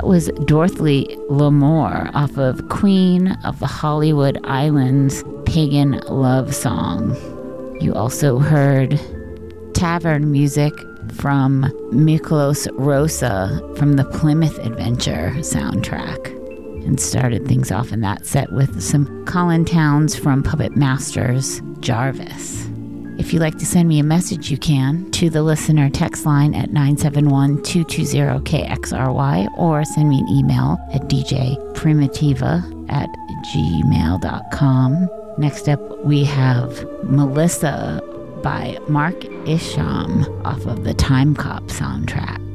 was Dorothy L'Amour off of Queen of the Hollywood Islands Pagan Love Song. You also heard Tavern Music from Miklos Rosa from the Plymouth Adventure soundtrack, and started things off in that set with some Colin Towns from Puppet Masters Jarvis. If you'd like to send me a message, you can to the listener text line at 971-220-KXRY, or send me an email at djprimitiva@gmail.com. Next up, we have Melissa by Mark Isham off of the Time Cop soundtrack.